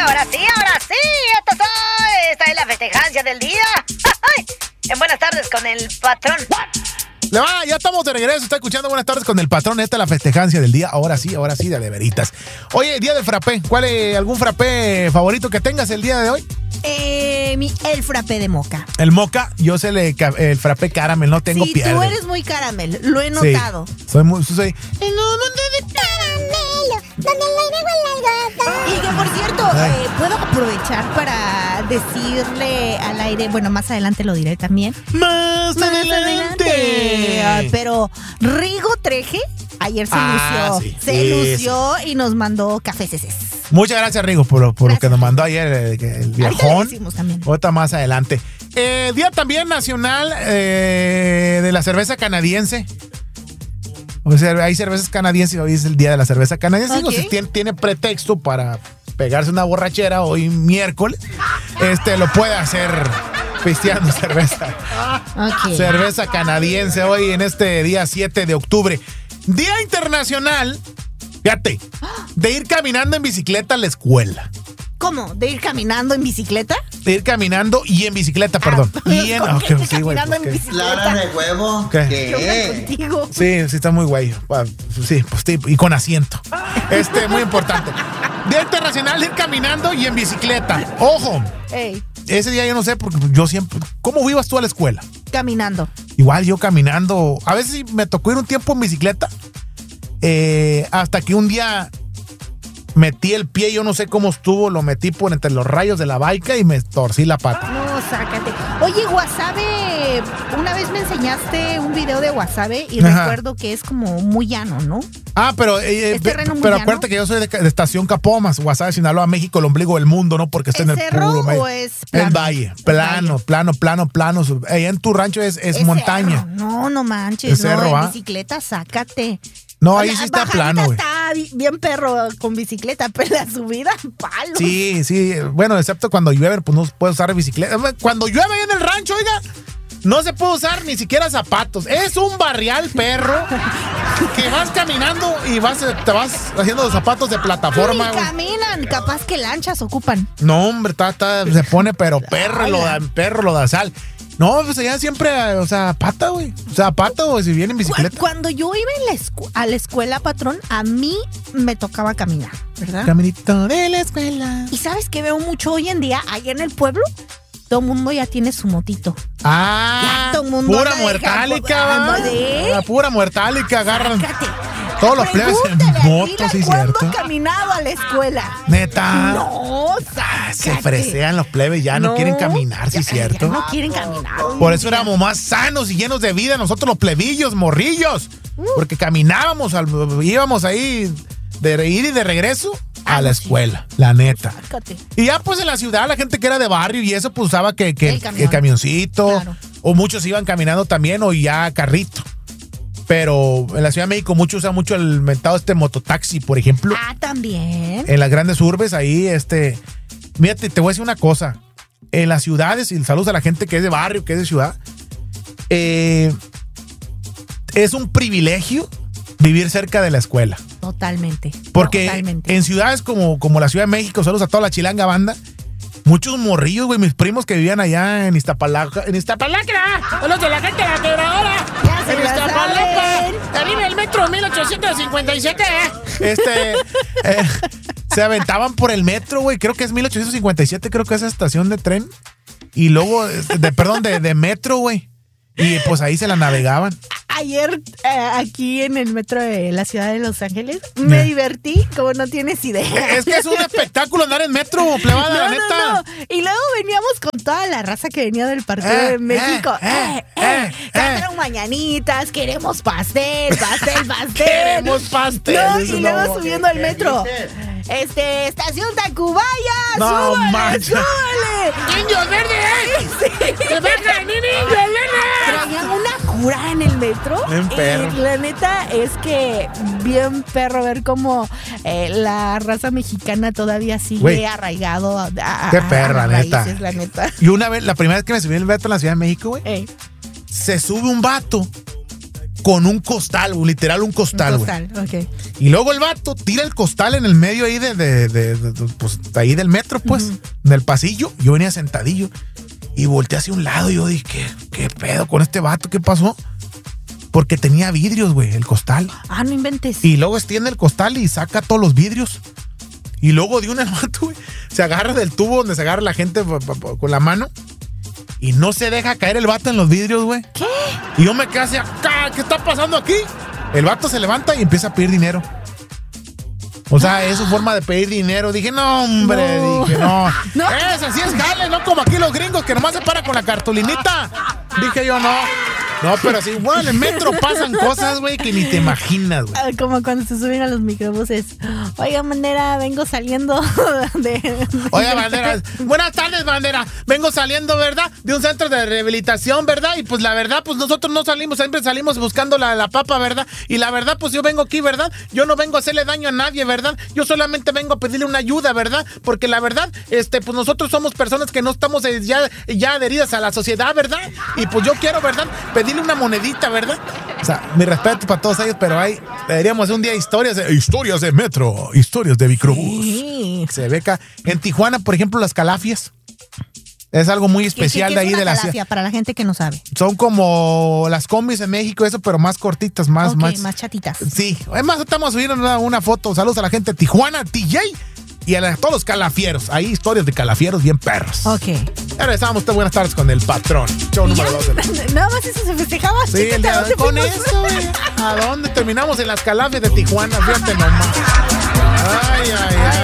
Esta es la festejancia del día. En Buenas Tardes con el Patrón. Ya estamos de regreso. Está escuchando Buenas Tardes con el Patrón. Esta es la festejancia del día. Ahora sí, de veritas. Oye, día del frappé. ¿Cuál es algún frappé favorito que tengas el día de hoy? El frappé de moca. El moca, yo sé el frappé caramel, no tengo pierde. Sí, tú eres muy caramel, lo he notado. Sí, soy el mundo de caramelo, donde el aire huele al gato. Y que por cierto, puedo aprovechar para decirle al aire, bueno, más adelante lo diré también. Más adelante. Pero Rigo Treje ayer se lució y nos mandó café ceces. Muchas gracias, Rigo, por lo que nos mandó ayer el viajón. Otra más adelante. Día también nacional de la cerveza canadiense. O sea, hay cervezas canadienses y hoy es el día de la cerveza canadiense. Okay. O sea, tiene pretexto para pegarse una borrachera hoy miércoles. Lo puede hacer pisteando cerveza. Okay. Cerveza canadiense hoy en este día 7 de octubre. Día internacional, fíjate, de ir caminando en bicicleta a la escuela. ¿Cómo? ¿De ir caminando en bicicleta? De ir caminando y en bicicleta, perdón. Caminando en bicicleta. ¿Clara de huevo? ¿Qué? Sí, está muy güey. Sí, pues y con asiento. Muy importante. Día internacional de ir caminando y en bicicleta. ¡Ojo! Ey. Ese día yo no sé, porque yo siempre... ¿Cómo ibas tú a la escuela? Caminando. Igual yo caminando. A veces me tocó ir un tiempo en bicicleta. Hasta que un día metí el pie, yo no sé cómo estuvo, lo metí por entre los rayos de la baica y me torcí la pata. No, sácate. Oye, Guasave, una vez me enseñaste un video de Guasave y recuerdo que es como muy llano, ¿no? Pero acuérdate que yo soy de Estación Capomas, Guasave, Sinaloa, México, el ombligo del mundo, ¿no? Porque está en el puro medio. ¿O es plano? Es valle, plano. Allá en tu rancho es montaña. Cerro. No manches, es cerro, en bicicleta, sácate. No, ahí sí está plano, güey. Está bien perro con bicicleta, pero la subida, palo. Sí, bueno, excepto cuando llueve, pues no puedes usar bicicleta. Cuando llueve ahí en el rancho, oiga, no se puede usar ni siquiera zapatos. Es un barrial, perro, que vas caminando y te vas haciendo los zapatos de plataforma. Sí, caminan, capaz que lanchas ocupan. No, hombre, se pone, pero perro lo da sal. No, pues allá siempre, pata, güey. Si viene en bicicleta. Cuando yo iba a la escuela, Patrón, a mí me tocaba caminar, ¿verdad? Caminito de la escuela. ¿Y sabes qué veo mucho hoy en día? Allá en el pueblo, todo el mundo ya tiene su motito. Ya todo el mundo pura muertálica, la pura muertálica, agarran. Sácate. Todos los plebes en motos, sí, cierto. ¿Cuándo han caminado a la escuela? ¿Neta? No, se fresean los plebes, ya no quieren caminar, sí, cierto. Ya no quieren caminar. Por eso éramos más sanos y llenos de vida nosotros los plebillos, morrillos. Porque caminábamos, íbamos ahí de ir y de regreso a la escuela, la neta. Sácate. Y ya pues en la ciudad la gente que era de barrio y eso pues usaba que el camioncito. Claro. O muchos iban caminando también o ya carrito. Pero en la Ciudad de México usan mucho el mentado mototaxi, por ejemplo. También. En las grandes urbes ahí, mírate, te voy a decir una cosa. En las ciudades, y saludos a la gente que es de barrio, que es de ciudad, es un privilegio vivir cerca de la escuela. Totalmente. Porque en ciudades como la Ciudad de México, saludos a toda la chilanga banda, muchos morrillos, güey, mis primos que vivían allá en Iztapalapa. ¡En Iztapalacra! ¡Saludos de la gente de la quebradora! ¡En Iztapalapa! ¡Arriba el metro 1857! Se aventaban por el metro, güey. Creo que es 1857, creo que es esa estación de tren. Y luego, de metro, güey. Y pues ahí se la navegaban. Ayer, aquí en el metro de la ciudad de Los Ángeles, me divertí como no tienes idea. Es que es un espectáculo andar en metro, plebada, la neta. No. Y luego veníamos con toda la raza que venía del partido de México. Cantaron mañanitas, queremos pastel. Queremos pastel. No, y luego subiendo al metro. Estación Tacubaya, no, súbale. ¡Niños verdes! ¡Se bajan, niños verdes! Traían una cura en el metro. Bien perro. La neta es que bien perro ver cómo la raza mexicana todavía sigue arraigado a qué perra, raíces, la neta. Y una vez, la primera vez que me subí en el metro en la Ciudad de México, güey, se sube un vato con un costal, literal un costal, güey. Un costal, ok. Y luego el vato tira el costal en el medio ahí pues, ahí del metro, pues, del pasillo. Yo venía sentadillo y volteé hacia un lado y yo dije, ¿qué pedo con este vato? ¿Qué pasó? Porque tenía vidrios, güey, el costal. Ah, no inventes. Y luego extiende el costal y saca todos los vidrios. Y luego de un vato, güey, se agarra del tubo donde se agarra la gente con la mano. Y no se deja caer el vato en los vidrios, güey. ¿Qué? Y yo me quedé así, ¿qué está pasando aquí? El vato se levanta y empieza a pedir dinero. O sea, es su forma de pedir dinero. Dije, no, hombre, dije, no. Eso sí es jale, no como aquí los gringos que nomás se para con la cartulinita. Dije yo, no. No, pero sí, bueno, en el metro pasan cosas, güey, que ni te imaginas, güey. Como cuando se suben a los microbuses. Oiga, Bandera, vengo saliendo de... Oiga, Bandera, buenas tardes, Bandera. Vengo saliendo, ¿verdad? De un centro de rehabilitación, ¿verdad? Y pues la verdad, pues nosotros no salimos, siempre salimos buscando la papa, ¿verdad? Y la verdad, pues yo vengo aquí, ¿verdad? Yo no vengo a hacerle daño a nadie, ¿verdad? Yo solamente vengo a pedirle una ayuda, ¿verdad? Porque la verdad, pues nosotros somos personas que no estamos ya adheridas a la sociedad, ¿verdad? Y pues yo quiero, ¿verdad? Pedirle una monedita, ¿verdad? O sea, mi respeto para todos ellos, pero deberíamos hacer un día historias de metro, historias de microbús. Sí. Se ve acá. En Tijuana, por ejemplo, las calafias. Es algo muy especial de ahí de la ciudad. Para la gente que no sabe. Son como las combis en México, eso, pero más cortitas, más chatitas. Sí. Además, estamos subiendo una foto. Saludos a la gente de Tijuana, TJ. Y a todos los calafieros. Hay historias de calafieros bien perros. Ok. Ahora estamos. Buenas tardes con el patrón. Show número 2. Nada más eso se festejaba. Sí, con eso, güey. ¿A dónde terminamos? En las calafias de Tijuana. Fíjate nomás. Ay.